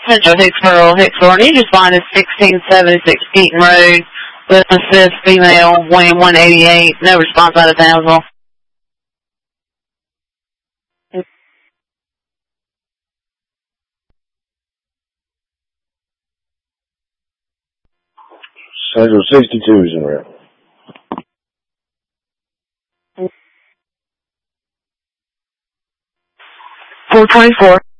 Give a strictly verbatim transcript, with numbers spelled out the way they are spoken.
Central Hicksboro, Hicksboro. You just find us sixteen seventy-six Keaton Road with assist female weighing one eighty-eight. No response out of Townsville. Central sixty-two is in route. four twenty-four.